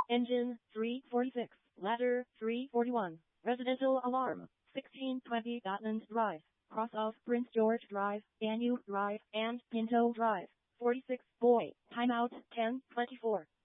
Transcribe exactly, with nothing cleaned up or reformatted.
Engine, three forty-six. Ladder, three forty-one. Residential alarm, sixteen twenty Gotland Drive. Cross of Prince George Drive, Danube Drive, and Pinto Drive. forty-six. Boy, timeout, ten twenty-four.